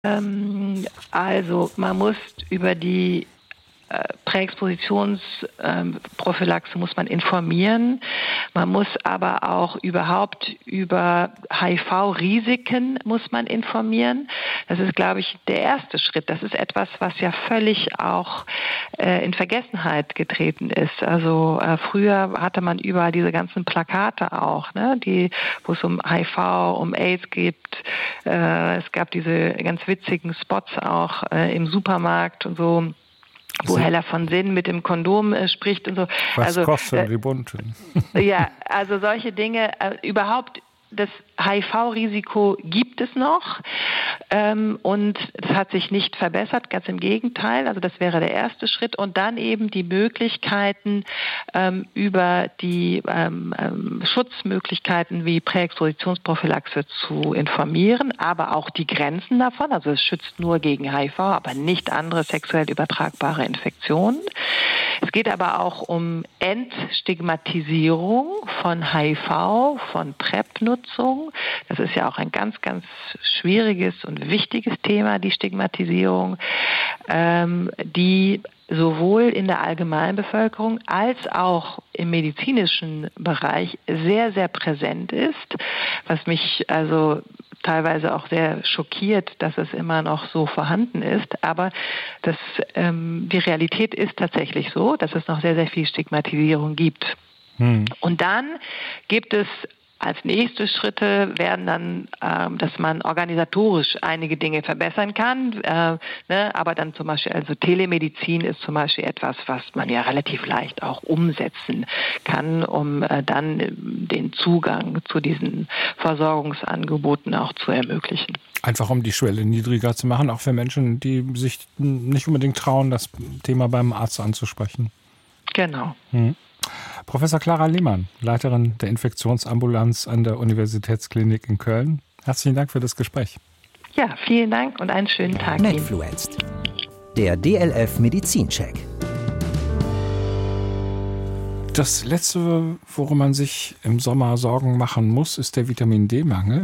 Also man muss über die Präexpositionsprophylaxe muss man informieren. Man muss aber auch überhaupt über HIV-Risiken muss man informieren. Das ist, glaube ich, der erste Schritt. Das ist etwas, was ja völlig auch in Vergessenheit getreten ist. Also früher hatte man überall diese ganzen Plakate auch, ne, wo es um HIV, um AIDS gibt. Es gab diese ganz witzigen Spots auch im Supermarkt und so, wo Hella von Sinn mit dem Kondom spricht und so. Was kostet die Bunten? Ja, also solche Dinge, überhaupt das HIV-Risiko gibt es noch und es hat sich nicht verbessert, ganz im Gegenteil. Also das wäre der erste Schritt. Und dann eben die Möglichkeiten über die Schutzmöglichkeiten wie Präexpositionsprophylaxe zu informieren, aber auch die Grenzen davon. Also es schützt nur gegen HIV, aber nicht andere sexuell übertragbare Infektionen. Es geht aber auch um Entstigmatisierung von HIV, von PrEP-Nutzung. Das ist ja auch ein ganz, ganz schwieriges und wichtiges Thema, die Stigmatisierung, die sowohl in der Allgemeinbevölkerung als auch im medizinischen Bereich sehr, sehr präsent ist, was mich also teilweise auch sehr schockiert, dass es immer noch so vorhanden ist. Aber die Realität ist tatsächlich so, dass es noch sehr, sehr viel Stigmatisierung gibt. Und dann gibt es als nächste Schritte werden dann, dass man organisatorisch einige Dinge verbessern kann. Aber dann zum Beispiel, also Telemedizin ist zum Beispiel etwas, was man ja relativ leicht auch umsetzen kann, um dann den Zugang zu diesen Versorgungsangeboten auch zu ermöglichen. Einfach um die Schwelle niedriger zu machen, auch für Menschen, die sich nicht unbedingt trauen, das Thema beim Arzt anzusprechen. Genau. Professor Clara Lehmann, Leiterin der Infektionsambulanz an der Universitätsklinik in Köln. Herzlichen Dank für das Gespräch. Ja, vielen Dank und einen schönen Tag. Medfluenced, der DLF Medizincheck. Das Letzte, worum man sich im Sommer Sorgen machen muss, ist der Vitamin-D-Mangel.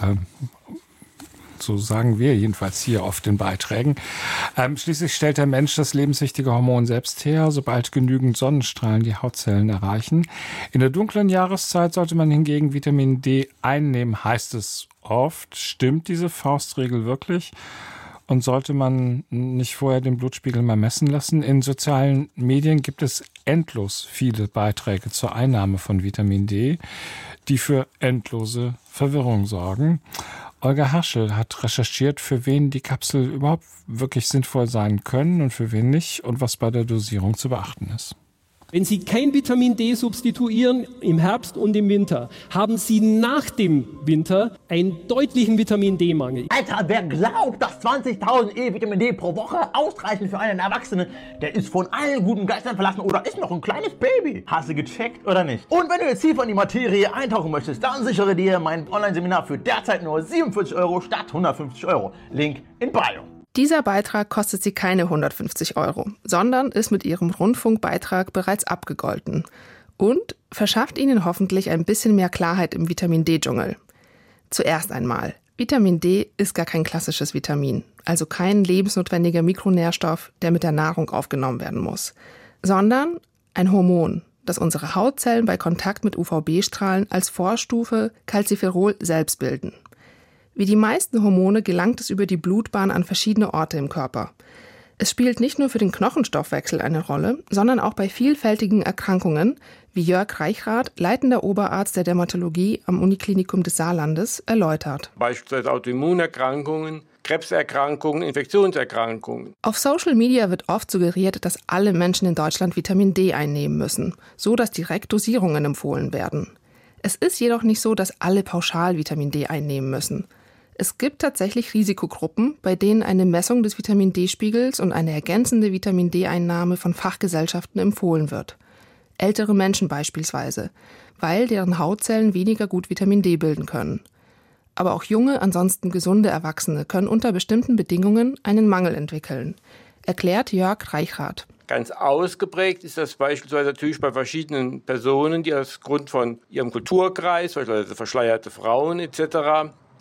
So sagen wir jedenfalls hier auf den Beiträgen. Schließlich stellt der Mensch das lebenswichtige Hormon selbst her, sobald genügend Sonnenstrahlen die Hautzellen erreichen. In der dunklen Jahreszeit sollte man hingegen Vitamin D einnehmen, heißt es oft. Stimmt diese Faustregel wirklich? Und sollte man nicht vorher den Blutspiegel mal messen lassen? In sozialen Medien gibt es endlos viele Beiträge zur Einnahme von Vitamin D, die für endlose Verwirrung sorgen. Olga Herschel hat recherchiert, für wen die Kapsel überhaupt wirklich sinnvoll sein können und für wen nicht und was bei der Dosierung zu beachten ist. Wenn Sie kein Vitamin D substituieren im Herbst und im Winter, haben Sie nach dem Winter einen deutlichen Vitamin D-Mangel. Alter, wer glaubt, dass 20.000 Vitamin D pro Woche ausreichen für einen Erwachsenen, der ist von allen guten Geistern verlassen oder ist noch ein kleines Baby. Hast du gecheckt oder nicht? Und wenn du jetzt tiefer in die Materie eintauchen möchtest, dann sichere dir mein Online-Seminar für derzeit nur 47 € statt 150 €. Link in Bio. Dieser Beitrag kostet Sie keine 150 €, sondern ist mit Ihrem Rundfunkbeitrag bereits abgegolten und verschafft Ihnen hoffentlich ein bisschen mehr Klarheit im Vitamin-D-Dschungel. Zuerst einmal, Vitamin D ist gar kein klassisches Vitamin, also kein lebensnotwendiger Mikronährstoff, der mit der Nahrung aufgenommen werden muss, sondern ein Hormon, das unsere Hautzellen bei Kontakt mit UVB-Strahlen als Vorstufe Calciferol selbst bilden. Wie die meisten Hormone gelangt es über die Blutbahn an verschiedene Orte im Körper. Es spielt nicht nur für den Knochenstoffwechsel eine Rolle, sondern auch bei vielfältigen Erkrankungen, wie Jörg Reichrath, leitender Oberarzt der Dermatologie am Uniklinikum des Saarlandes, erläutert. Beispielsweise Autoimmunerkrankungen, Krebserkrankungen, Infektionserkrankungen. Auf Social Media wird oft suggeriert, dass alle Menschen in Deutschland Vitamin D einnehmen müssen, so dass direkt Dosierungen empfohlen werden. Es ist jedoch nicht so, dass alle pauschal Vitamin D einnehmen müssen. Es gibt tatsächlich Risikogruppen, bei denen eine Messung des Vitamin-D-Spiegels und eine ergänzende Vitamin-D-Einnahme von Fachgesellschaften empfohlen wird. Ältere Menschen beispielsweise, weil deren Hautzellen weniger gut Vitamin D bilden können. Aber auch junge, ansonsten gesunde Erwachsene können unter bestimmten Bedingungen einen Mangel entwickeln, erklärt Jörg Reichrath. Ganz ausgeprägt ist das beispielsweise natürlich bei verschiedenen Personen, die aus Grund von ihrem Kulturkreis, beispielsweise verschleierte Frauen etc.,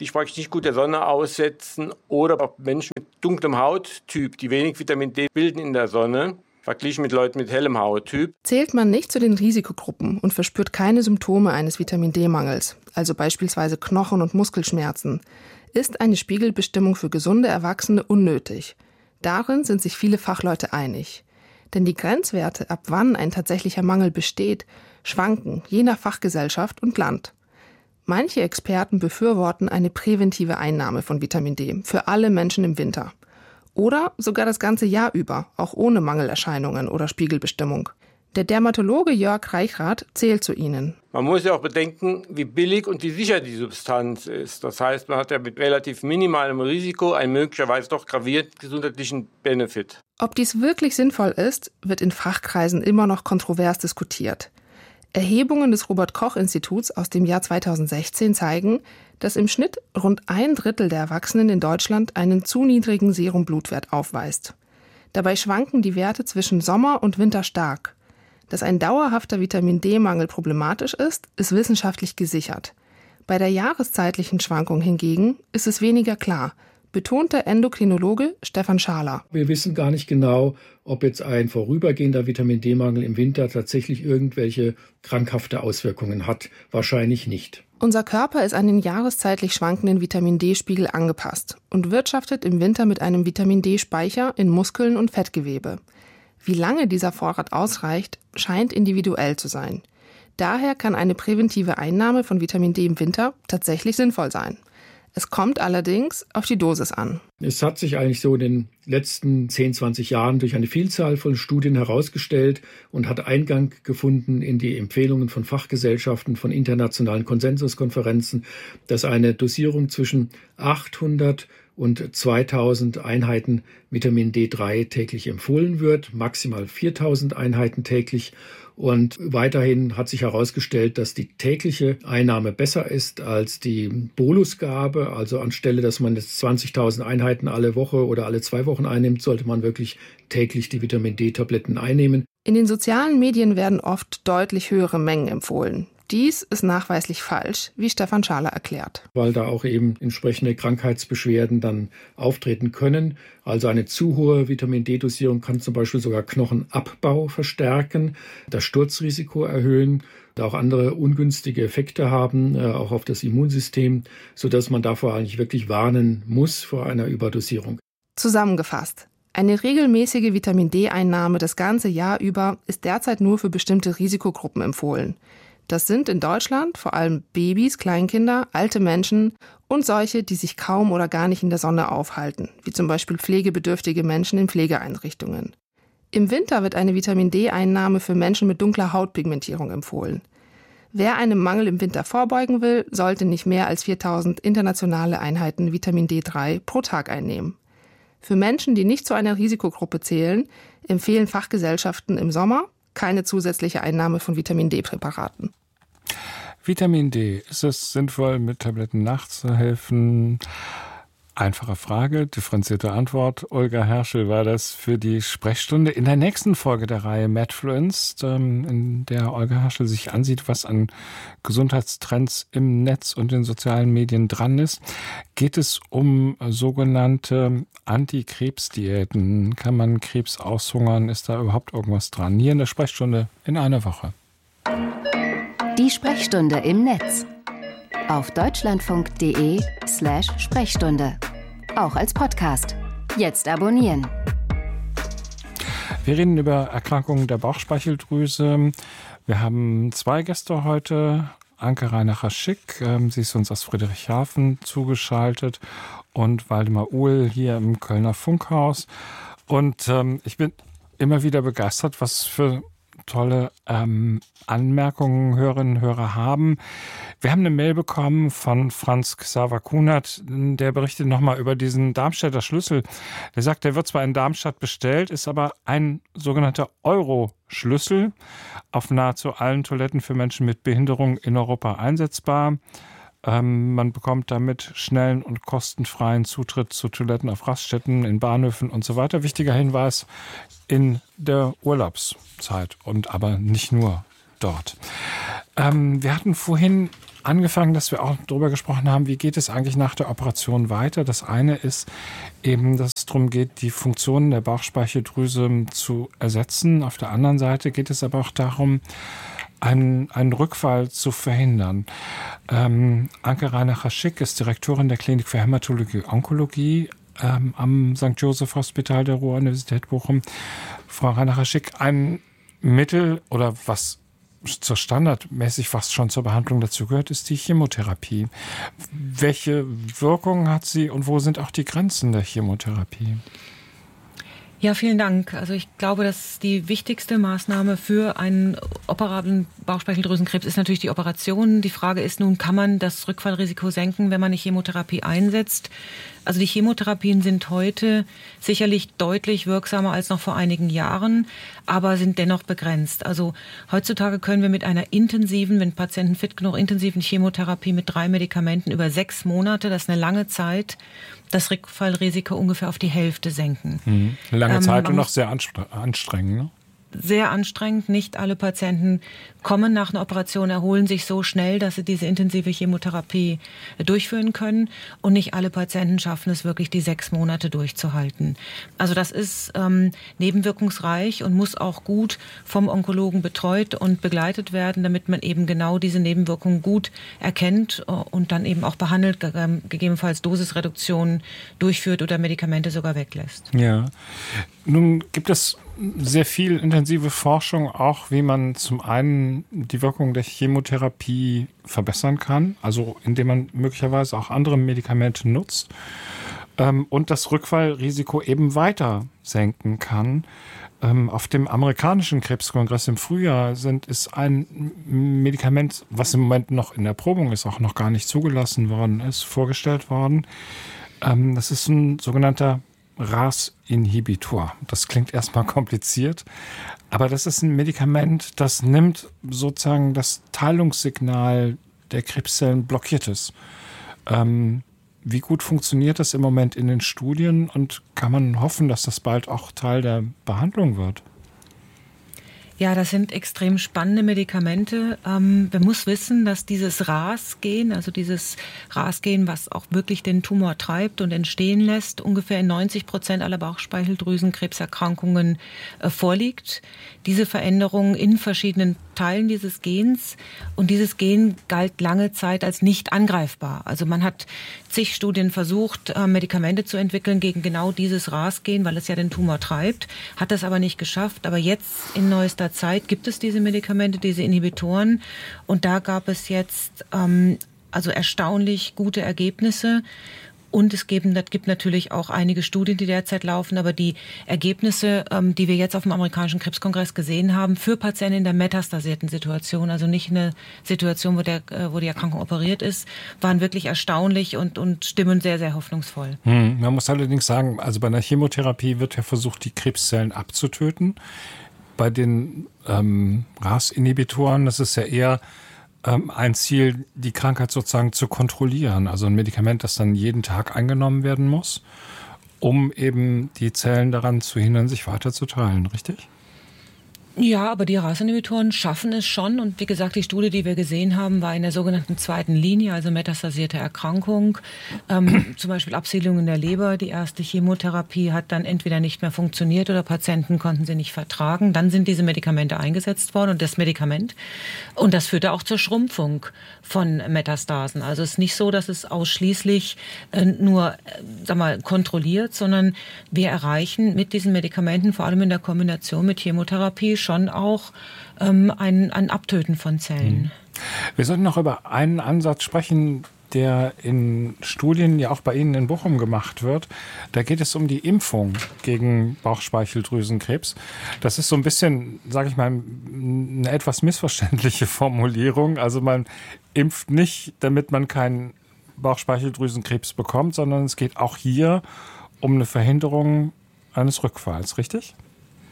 die sich praktisch nicht gut der Sonne aussetzen, oder auch Menschen mit dunklem Hauttyp, die wenig Vitamin D bilden in der Sonne, verglichen mit Leuten mit hellem Hauttyp. Zählt man nicht zu den Risikogruppen und verspürt keine Symptome eines Vitamin-D-Mangels, also beispielsweise Knochen- und Muskelschmerzen, ist eine Spiegelbestimmung für gesunde Erwachsene unnötig. Darin sind sich viele Fachleute einig. Denn die Grenzwerte, ab wann ein tatsächlicher Mangel besteht, schwanken je nach Fachgesellschaft und Land. Manche Experten befürworten eine präventive Einnahme von Vitamin D für alle Menschen im Winter. Oder sogar das ganze Jahr über, auch ohne Mangelerscheinungen oder Spiegelbestimmung. Der Dermatologe Jörg Reichrath zählt zu ihnen. Man muss ja auch bedenken, wie billig und wie sicher die Substanz ist. Das heißt, man hat ja mit relativ minimalem Risiko einen möglicherweise doch gravierenden gesundheitlichen Benefit. Ob dies wirklich sinnvoll ist, wird in Fachkreisen immer noch kontrovers diskutiert. Erhebungen des Robert-Koch-Instituts aus dem Jahr 2016 zeigen, dass im Schnitt rund 1/3 der Erwachsenen in Deutschland einen zu niedrigen Serumblutwert aufweist. Dabei schwanken die Werte zwischen Sommer und Winter stark. Dass ein dauerhafter Vitamin-D-Mangel problematisch ist wissenschaftlich gesichert. Bei der jahreszeitlichen Schwankung hingegen ist es weniger klar, betont der Endokrinologe Stefan Schaler. Wir wissen gar nicht genau, ob jetzt ein vorübergehender Vitamin-D-Mangel im Winter tatsächlich irgendwelche krankhafte Auswirkungen hat. Wahrscheinlich nicht. Unser Körper ist an den jahreszeitlich schwankenden Vitamin-D-Spiegel angepasst und wirtschaftet im Winter mit einem Vitamin-D-Speicher in Muskeln und Fettgewebe. Wie lange dieser Vorrat ausreicht, scheint individuell zu sein. Daher kann eine präventive Einnahme von Vitamin D im Winter tatsächlich sinnvoll sein. Es kommt allerdings auf die Dosis an. Es hat sich eigentlich so in den letzten 10, 20 Jahren durch eine Vielzahl von Studien herausgestellt und hat Eingang gefunden in die Empfehlungen von Fachgesellschaften, von internationalen Konsensuskonferenzen, dass eine Dosierung zwischen 800 und 2000 Einheiten Vitamin D3 täglich empfohlen wird, maximal 4000 Einheiten täglich. Und weiterhin hat sich herausgestellt, dass die tägliche Einnahme besser ist als die Bolusgabe. Also anstelle, dass man jetzt 20.000 Einheiten alle Woche oder alle 2 Wochen einnimmt, sollte man wirklich täglich die Vitamin D-Tabletten einnehmen. In den sozialen Medien werden oft deutlich höhere Mengen empfohlen. Dies ist nachweislich falsch, wie Stefan Schaler erklärt. Weil da auch eben entsprechende Krankheitsbeschwerden dann auftreten können. Also eine zu hohe Vitamin-D-Dosierung kann zum Beispiel sogar Knochenabbau verstärken, das Sturzrisiko erhöhen, auch andere ungünstige Effekte haben, auch auf das Immunsystem, sodass man davor eigentlich wirklich warnen muss vor einer Überdosierung. Zusammengefasst. Eine regelmäßige Vitamin-D-Einnahme das ganze Jahr über ist derzeit nur für bestimmte Risikogruppen empfohlen. Das sind in Deutschland vor allem Babys, Kleinkinder, alte Menschen und solche, die sich kaum oder gar nicht in der Sonne aufhalten, wie zum Beispiel pflegebedürftige Menschen in Pflegeeinrichtungen. Im Winter wird eine Vitamin-D-Einnahme für Menschen mit dunkler Hautpigmentierung empfohlen. Wer einem Mangel im Winter vorbeugen will, sollte nicht mehr als 4000 internationale Einheiten Vitamin D3 pro Tag einnehmen. Für Menschen, die nicht zu einer Risikogruppe zählen, empfehlen Fachgesellschaften im Sommer keine zusätzliche Einnahme von Vitamin-D-Präparaten. Vitamin D, ist es sinnvoll, mit Tabletten nachzuhelfen? Einfache Frage, differenzierte Antwort. Olga Herschel war das für die Sprechstunde. In der nächsten Folge der Reihe Medfluenced, in der Olga Herschel sich ansieht, was an Gesundheitstrends im Netz und den sozialen Medien dran ist, geht es um sogenannte Antikrebsdiäten. Kann man Krebs aushungern? Ist da überhaupt irgendwas dran? Hier in der Sprechstunde in einer Woche. Die Sprechstunde im Netz. Auf deutschlandfunk.de/Sprechstunde. Auch als Podcast. Jetzt abonnieren. Wir reden über Erkrankungen der Bauchspeicheldrüse. Wir haben 2 Gäste heute. Anke Reinacher-Schick, sie ist uns aus Friedrichshafen zugeschaltet, und Waldemar Uhl hier im Kölner Funkhaus. Und ich bin immer wieder begeistert, was für tolle Anmerkungen Hörerinnen und Hörer haben. Wir haben eine Mail bekommen von Franz Xaver Kunert, der berichtet nochmal über diesen Darmstädter Schlüssel. Der sagt, der wird zwar in Darmstadt bestellt, ist aber ein sogenannter Euro-Schlüssel auf nahezu allen Toiletten für Menschen mit Behinderung in Europa einsetzbar. Man bekommt damit schnellen und kostenfreien Zutritt zu Toiletten auf Raststätten, in Bahnhöfen und so weiter. Wichtiger Hinweis, in der Urlaubszeit, und aber nicht nur dort. Wir hatten vorhin angefangen, dass wir auch darüber gesprochen haben, wie geht es eigentlich nach der Operation weiter. Das eine ist eben, dass es darum geht, die Funktionen der Bauchspeicheldrüse zu ersetzen. Auf der anderen Seite geht es aber auch darum, einen Rückfall zu verhindern. Anke Reinacher-Schick ist Direktorin der Klinik für Hämatologie und Onkologie am St. Joseph Hospital der Ruhr-Universität Bochum. Frau Reinacher-Schick, ein Mittel oder was zur standardmäßig fast schon zur Behandlung dazu gehört, ist die Chemotherapie. Welche Wirkungen hat sie und wo sind auch die Grenzen der Chemotherapie? Ja, vielen Dank. Also ich glaube, dass die wichtigste Maßnahme für einen operablen Bauchspeicheldrüsenkrebs ist natürlich die Operation. Die Frage ist nun, kann man das Rückfallrisiko senken, wenn man eine Chemotherapie einsetzt? Also die Chemotherapien sind heute sicherlich deutlich wirksamer als noch vor einigen Jahren, aber sind dennoch begrenzt. Also heutzutage können wir mit einer intensiven, wenn Patienten fit genug, intensiven Chemotherapie mit 3 Medikamenten über 6 Monate, das ist eine lange Zeit, das Rückfallrisiko ungefähr auf die Hälfte senken. Lange Zeit und noch sehr anstrengend, ne? Sehr anstrengend. Nicht alle Patienten kommen nach einer Operation, erholen sich so schnell, dass sie diese intensive Chemotherapie durchführen können. Und nicht alle Patienten schaffen es wirklich, die 6 Monate durchzuhalten. Also das ist nebenwirkungsreich und muss auch gut vom Onkologen betreut und begleitet werden, damit man eben genau diese Nebenwirkungen gut erkennt und dann eben auch behandelt, gegebenenfalls Dosisreduktionen durchführt oder Medikamente sogar weglässt. Ja, nun gibt es sehr viel intensive Forschung auch, wie man zum einen die Wirkung der Chemotherapie verbessern kann, also indem man möglicherweise auch andere Medikamente nutzt und das Rückfallrisiko eben weiter senken kann. Auf dem amerikanischen Krebskongress im Frühjahr ist ein Medikament, was im Moment noch in der Erprobung ist, auch noch gar nicht zugelassen worden ist, vorgestellt worden. Das ist ein sogenannter RAS-Inhibitor. Das klingt erstmal kompliziert, aber das ist ein Medikament, das nimmt sozusagen das Teilungssignal der Krebszellen, blockiert es. Wie gut funktioniert das im Moment in den Studien und kann man hoffen, dass das bald auch Teil der Behandlung wird? Ja, das sind extrem spannende Medikamente. Man muss wissen, dass dieses RAS-Gen, also dieses RAS-Gen, was auch wirklich den Tumor treibt und entstehen lässt, ungefähr in 90% aller Bauchspeicheldrüsenkrebserkrankungen vorliegt. Diese Veränderung in verschiedenen Teilen dieses Gens. Und dieses Gen galt lange Zeit als nicht angreifbar. Also man hat zig Studien versucht, Medikamente zu entwickeln gegen genau dieses RAS-Gen, weil es ja den Tumor treibt, hat das aber nicht geschafft. Aber jetzt in neuester Zeit gibt es diese Medikamente, diese Inhibitoren. Und da gab es jetzt also erstaunlich gute Ergebnisse. Und es gibt natürlich auch einige Studien, die derzeit laufen, aber die Ergebnisse, die wir jetzt auf dem amerikanischen Krebskongress gesehen haben, für Patienten in der metastasierten Situation, also nicht in der Situation, wo die Erkrankung operiert ist, waren wirklich erstaunlich und stimmen sehr, sehr hoffnungsvoll. Man muss allerdings sagen, also bei einer Chemotherapie wird ja versucht, die Krebszellen abzutöten. Bei den RAS-Inhibitoren, das ist ja eher ein Ziel, die Krankheit sozusagen zu kontrollieren. Also ein Medikament, das dann jeden Tag eingenommen werden muss, um eben die Zellen daran zu hindern, sich weiter zu teilen, richtig? Ja, aber die RAS-Inhibitoren schaffen es schon. Und wie gesagt, die Studie, die wir gesehen haben, war in der sogenannten zweiten Linie, also metastasierte Erkrankung. Zum Beispiel Absiedlung in der Leber. Die erste Chemotherapie hat dann entweder nicht mehr funktioniert oder Patienten konnten sie nicht vertragen. Dann sind diese Medikamente eingesetzt worden und das Medikament. Und das führte auch zur Schrumpfung von Metastasen. Also es ist nicht so, dass es ausschließlich nur kontrolliert, sondern wir erreichen mit diesen Medikamenten, vor allem in der Kombination mit Chemotherapie, schon auch ein Abtöten von Zellen. Wir sollten noch über einen Ansatz sprechen, der in Studien ja auch bei Ihnen in Bochum gemacht wird. Da geht es um die Impfung gegen Bauchspeicheldrüsenkrebs. Das ist so ein bisschen, sage ich mal, eine etwas missverständliche Formulierung. Also man impft nicht, damit man keinen Bauchspeicheldrüsenkrebs bekommt, sondern es geht auch hier um eine Verhinderung eines Rückfalls, richtig?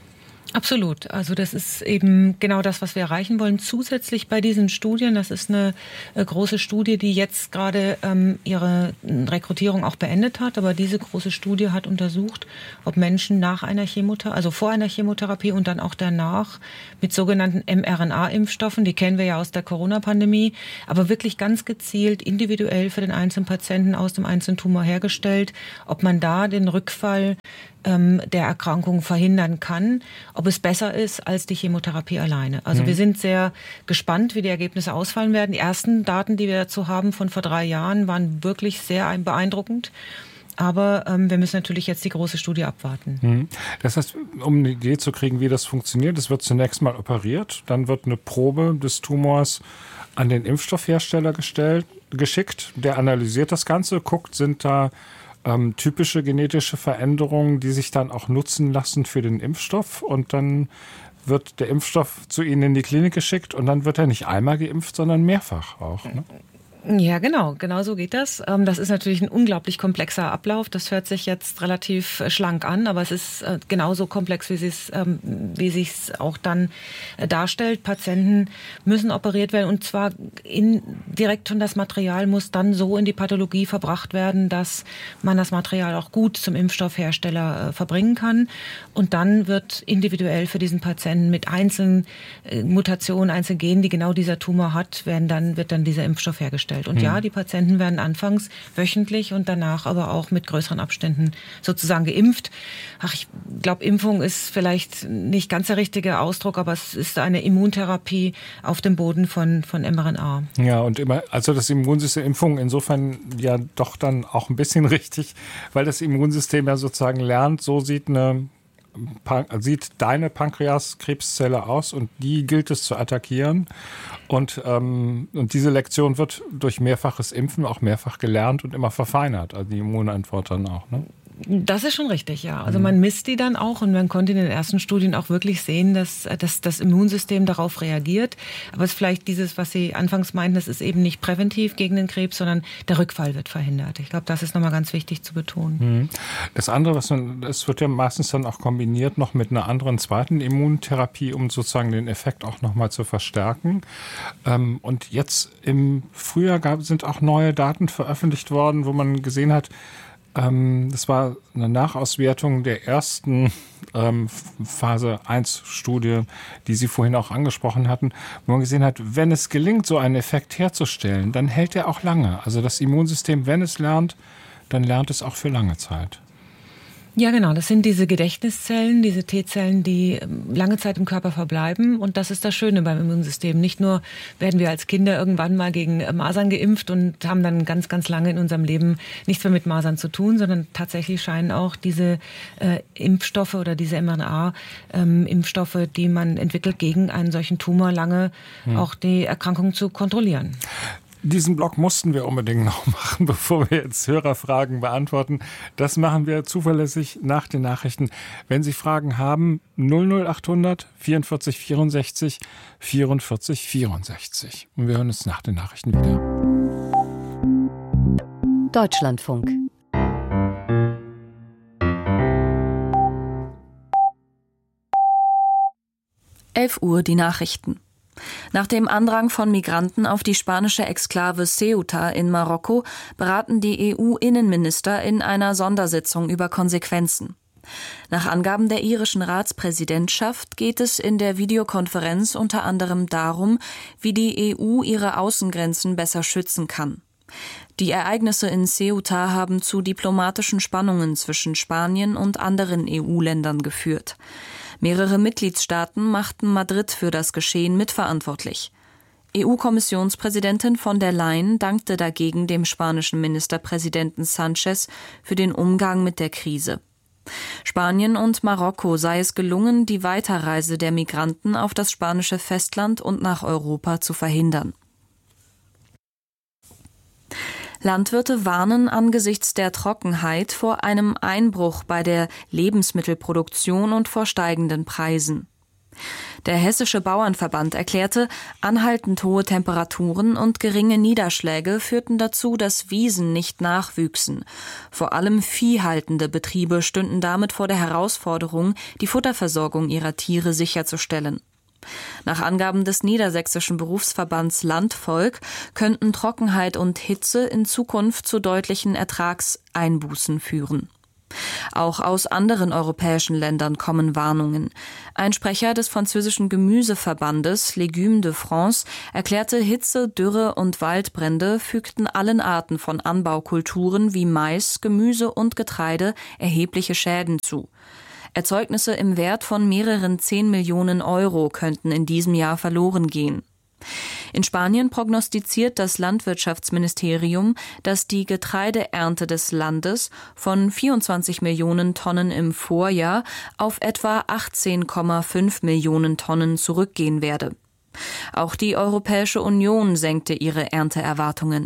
Absolut. Also das ist eben genau das, was wir erreichen wollen. Zusätzlich bei diesen Studien, das ist eine große Studie, die jetzt gerade ihre Rekrutierung auch beendet hat. Aber diese große Studie hat untersucht, ob Menschen nach einer Chemotherapie, also vor einer Chemotherapie und dann auch danach mit sogenannten mRNA-Impfstoffen, die kennen wir ja aus der Corona-Pandemie, aber wirklich ganz gezielt, individuell für den einzelnen Patienten aus dem einzelnen Tumor hergestellt, ob man da den Rückfall der Erkrankung verhindern kann, ob es besser ist als die Chemotherapie alleine. Also wir sind sehr gespannt, wie die Ergebnisse ausfallen werden. Die ersten Daten, die wir dazu haben von vor 3 Jahren, waren wirklich sehr beeindruckend. Aber wir müssen natürlich jetzt die große Studie abwarten. Das heißt, um eine Idee zu kriegen, wie das funktioniert, es wird zunächst mal operiert, dann wird eine Probe des Tumors an den Impfstoffhersteller geschickt. Der analysiert das Ganze, guckt, sind da typische genetische Veränderungen, die sich dann auch nutzen lassen für den Impfstoff. Und dann wird der Impfstoff zu Ihnen in die Klinik geschickt und dann wird er nicht einmal geimpft, sondern mehrfach auch, ne? Ja, genau so geht das. Das ist natürlich ein unglaublich komplexer Ablauf. Das hört sich jetzt relativ schlank an, aber es ist genauso komplex, wie sich es auch dann darstellt. Patienten müssen operiert werden und zwar direkt, und das Material muss dann so in die Pathologie verbracht werden, dass man das Material auch gut zum Impfstoffhersteller verbringen kann. Und dann wird individuell für diesen Patienten mit einzelnen Mutationen, einzelnen Genen, die genau dieser Tumor hat, wird dann dieser Impfstoff hergestellt. Und ja, die Patienten werden anfangs wöchentlich und danach aber auch mit größeren Abständen sozusagen geimpft. Ich glaube, Impfung ist vielleicht nicht ganz der richtige Ausdruck, aber es ist eine Immuntherapie auf dem Boden von mRNA. Ja, und immer, also das Immunsystem, Impfung insofern ja doch dann auch ein bisschen richtig, weil das Immunsystem ja sozusagen lernt, so sieht deine Pankreaskrebszelle aus und die gilt es zu attackieren. Und diese Lektion wird durch mehrfaches Impfen auch mehrfach gelernt und immer verfeinert, also die Immunantwort dann auch, ne? Das ist schon richtig, ja. Also man misst die dann auch und man konnte in den ersten Studien auch wirklich sehen, dass das Immunsystem darauf reagiert. Aber es ist vielleicht dieses, was Sie anfangs meinten, das ist eben nicht präventiv gegen den Krebs, sondern der Rückfall wird verhindert. Ich glaube, das ist nochmal ganz wichtig zu betonen. Das andere, es wird ja meistens dann auch kombiniert noch mit einer anderen zweiten Immuntherapie, um sozusagen den Effekt auch nochmal zu verstärken. Und jetzt im Frühjahr sind auch neue Daten veröffentlicht worden, wo man gesehen hat, das war eine Nachauswertung der ersten Phase 1 Studie, die Sie vorhin auch angesprochen hatten, wo man gesehen hat, wenn es gelingt, so einen Effekt herzustellen, dann hält er auch lange. Also das Immunsystem, wenn es lernt, dann lernt es auch für lange Zeit. Ja, genau. Das sind diese Gedächtniszellen, diese T-Zellen, die lange Zeit im Körper verbleiben. Und das ist das Schöne beim Immunsystem. Nicht nur werden wir als Kinder irgendwann mal gegen Masern geimpft und haben dann ganz, ganz lange in unserem Leben nichts mehr mit Masern zu tun, sondern tatsächlich scheinen auch diese Impfstoffe oder diese mRNA-Impfstoffe, die man entwickelt gegen einen solchen Tumor, lange auch die Erkrankung zu kontrollieren. Diesen Block mussten wir unbedingt noch machen, bevor wir jetzt Hörerfragen beantworten. Das machen wir zuverlässig nach den Nachrichten. Wenn Sie Fragen haben, 00800 44 64 44 64. Und wir hören uns nach den Nachrichten wieder. Deutschlandfunk. Uhr die Nachrichten. Nach dem Andrang von Migranten auf die spanische Exklave Ceuta in Marokko beraten die EU-Innenminister in einer Sondersitzung über Konsequenzen. Nach Angaben der irischen Ratspräsidentschaft geht es in der Videokonferenz unter anderem darum, wie die EU ihre Außengrenzen besser schützen kann. Die Ereignisse in Ceuta haben zu diplomatischen Spannungen zwischen Spanien und anderen EU-Ländern geführt. Mehrere Mitgliedstaaten machten Madrid für das Geschehen mitverantwortlich. EU-Kommissionspräsidentin von der Leyen dankte dagegen dem spanischen Ministerpräsidenten Sánchez für den Umgang mit der Krise. Spanien und Marokko sei es gelungen, die Weiterreise der Migranten auf das spanische Festland und nach Europa zu verhindern. Landwirte warnen angesichts der Trockenheit vor einem Einbruch bei der Lebensmittelproduktion und vor steigenden Preisen. Der Hessische Bauernverband erklärte, anhaltend hohe Temperaturen und geringe Niederschläge führten dazu, dass Wiesen nicht nachwüchsen. Vor allem viehhaltende Betriebe stünden damit vor der Herausforderung, die Futterversorgung ihrer Tiere sicherzustellen. Nach Angaben des Niedersächsischen Berufsverbands Landvolk könnten Trockenheit und Hitze in Zukunft zu deutlichen Ertragseinbußen führen. Auch aus anderen europäischen Ländern kommen Warnungen. Ein Sprecher des französischen Gemüseverbandes Légumes de France erklärte, Hitze, Dürre und Waldbrände fügten allen Arten von Anbaukulturen wie Mais, Gemüse und Getreide erhebliche Schäden zu. Erzeugnisse im Wert von mehreren 10 Millionen Euro könnten in diesem Jahr verloren gehen. In Spanien prognostiziert das Landwirtschaftsministerium, dass die Getreideernte des Landes von 24 Millionen Tonnen im Vorjahr auf etwa 18,5 Millionen Tonnen zurückgehen werde. Auch die Europäische Union senkte ihre Ernteerwartungen.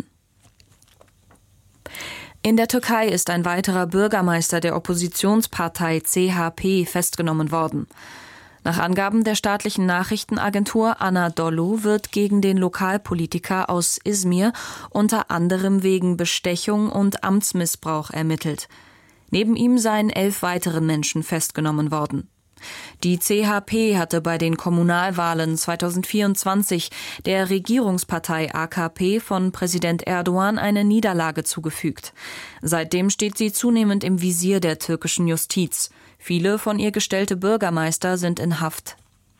In der Türkei ist ein weiterer Bürgermeister der Oppositionspartei CHP festgenommen worden. Nach Angaben der staatlichen Nachrichtenagentur Anadolu wird gegen den Lokalpolitiker aus Izmir unter anderem wegen Bestechung und Amtsmissbrauch ermittelt. Neben ihm seien 11 weitere Menschen festgenommen worden. Die CHP hatte bei den Kommunalwahlen 2024 der Regierungspartei AKP von Präsident Erdogan eine Niederlage zugefügt. Seitdem steht sie zunehmend im Visier der türkischen Justiz. Viele von ihr gestellte Bürgermeister sind in Haft.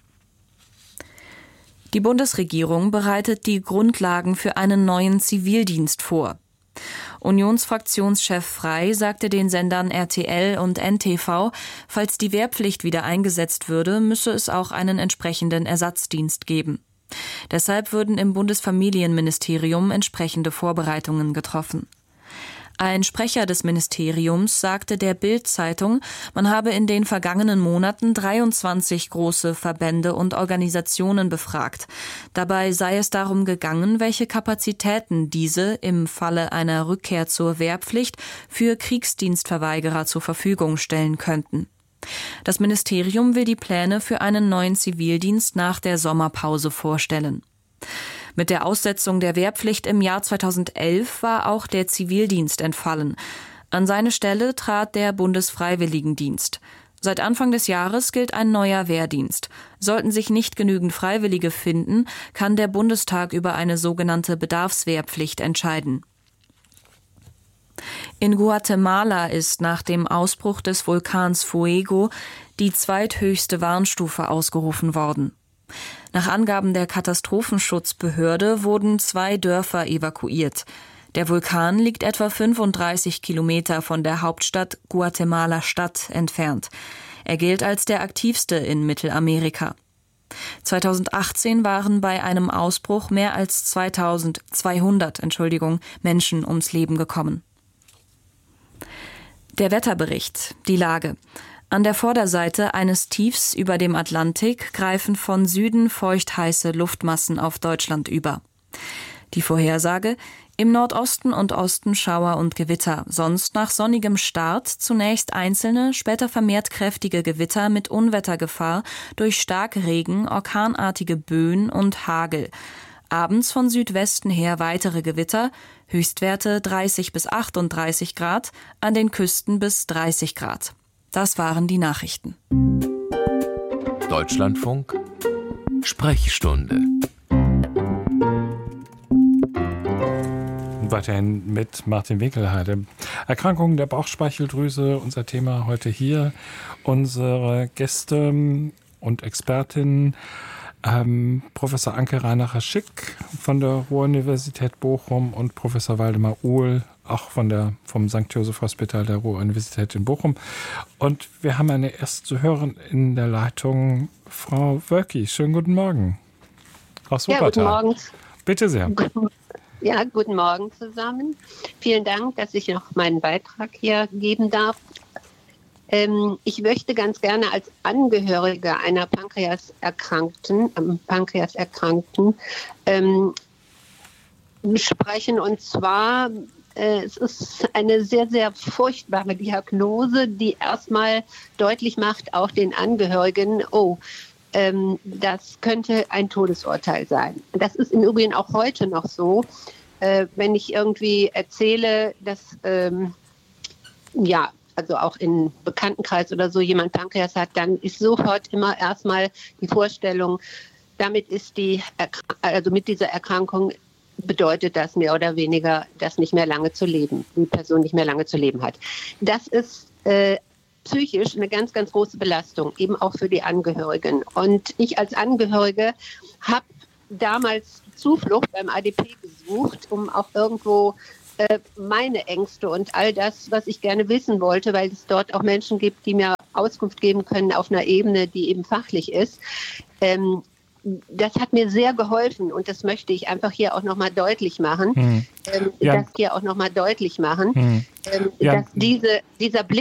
Die Bundesregierung bereitet die Grundlagen für einen neuen Zivildienst vor. Unionsfraktionschef Frey sagte den Sendern RTL und NTV, falls die Wehrpflicht wieder eingesetzt würde, müsse es auch einen entsprechenden Ersatzdienst geben. Deshalb würden im Bundesfamilienministerium entsprechende Vorbereitungen getroffen. Ein Sprecher des Ministeriums sagte der Bild-Zeitung, man habe in den vergangenen Monaten 23 große Verbände und Organisationen befragt. Dabei sei es darum gegangen, welche Kapazitäten diese im Falle einer Rückkehr zur Wehrpflicht für Kriegsdienstverweigerer zur Verfügung stellen könnten. Das Ministerium will die Pläne für einen neuen Zivildienst nach der Sommerpause vorstellen. Mit der Aussetzung der Wehrpflicht im Jahr 2011 war auch der Zivildienst entfallen. An seine Stelle trat der Bundesfreiwilligendienst. Seit Anfang des Jahres gilt ein neuer Wehrdienst. Sollten sich nicht genügend Freiwillige finden, kann der Bundestag über eine sogenannte Bedarfswehrpflicht entscheiden. In Guatemala ist nach dem Ausbruch des Vulkans Fuego die zweithöchste Warnstufe ausgerufen worden. Nach Angaben der Katastrophenschutzbehörde wurden 2 Dörfer evakuiert. Der Vulkan liegt etwa 35 Kilometer von der Hauptstadt Guatemala-Stadt entfernt. Er gilt als der aktivste in Mittelamerika. 2018 waren bei einem Ausbruch mehr als 200 Menschen ums Leben gekommen. Der Wetterbericht, die Lage. An der Vorderseite eines Tiefs über dem Atlantik greifen von Süden feuchtheiße Luftmassen auf Deutschland über. Die Vorhersage: im Nordosten und Osten Schauer und Gewitter, sonst nach sonnigem Start zunächst einzelne, später vermehrt kräftige Gewitter mit Unwettergefahr durch Starkregen, orkanartige Böen und Hagel. Abends von Südwesten her weitere Gewitter, Höchstwerte 30 bis 38 Grad, an den Küsten bis 30 Grad. Das waren die Nachrichten. Deutschlandfunk Sprechstunde. Weiterhin mit Martin Winkelheide. Erkrankungen der Bauchspeicheldrüse, unser Thema heute hier. Unsere Gäste und Expertinnen, Professor Anke Reinacher-Schick von der Ruhr-Universität Bochum und Professor Waldemar Uhl, auch vom St. Joseph Hospital der Ruhr-Universität in Bochum. Und wir haben eine erste Hörerin in der Leitung, Frau Wölki. Schönen guten Morgen. Aus Wuppertal. Ja, guten Morgen. Bitte sehr. Ja, guten Morgen zusammen. Vielen Dank, dass ich noch meinen Beitrag hier geben darf. Ich möchte ganz gerne als Angehörige einer Pankreaserkrankten sprechen. Und zwar, es ist eine sehr, sehr furchtbare Diagnose, die erstmal deutlich macht, auch den Angehörigen, das könnte ein Todesurteil sein. Das ist im Übrigen auch heute noch so. Wenn ich irgendwie erzähle, dass also auch im Bekanntenkreis oder so jemand Pankreas hat, dann ist sofort immer erstmal die Vorstellung, damit ist mit dieser Erkrankung bedeutet das mehr oder weniger, dass nicht mehr lange zu leben, die Person nicht mehr lange zu leben hat. Das ist psychisch eine ganz, ganz große Belastung, eben auch für die Angehörigen. Und ich als Angehörige habe damals Zuflucht beim ADP gesucht, um auch irgendwo meine Ängste und all das, was ich gerne wissen wollte, weil es dort auch Menschen gibt, die mir Auskunft geben können auf einer Ebene, die eben fachlich ist. Das hat mir sehr geholfen und das möchte ich einfach hier auch nochmal deutlich machen. Dass dieser Blick